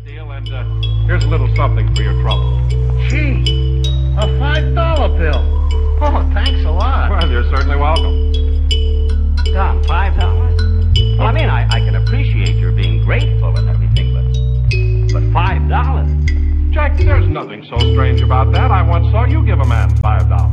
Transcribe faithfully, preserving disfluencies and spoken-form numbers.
deal, and uh, here's a little something for your trouble. Gee, a five dollar bill. Oh, thanks a lot. Well, you're certainly welcome. Tom, five dollars? Well, I mean, I, I can appreciate your being grateful and everything, but but five dollars? Jack, there's nothing so strange about that. I once saw you give a man five dollars.